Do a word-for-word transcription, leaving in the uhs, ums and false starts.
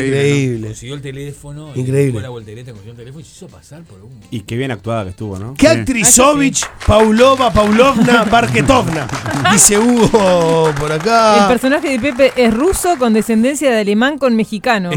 Increíble. Consiguió el teléfono. Increíble. Fue a la voltereta, consiguió el teléfono y se hizo pasar por un. Y qué bien actuada que estuvo, ¿no? ¿Qué Sí. actrizovich Paulova Paulovna Barketovna? Dice Hugo por acá. El personaje de Pepe es ruso con descendencia de alemán con mexicano.